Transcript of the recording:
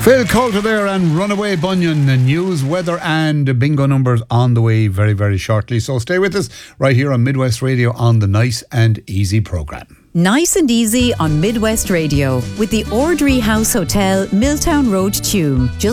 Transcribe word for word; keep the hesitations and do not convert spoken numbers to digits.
Phil Coulter there and Runaway Bunyan. The news, weather and bingo numbers on the way very, very shortly. So stay with us right here on Midwest Radio on the Nice and Easy programme. Nice and Easy on Midwest Radio with the Ordry House Hotel, Milltown Road, Tuam. Just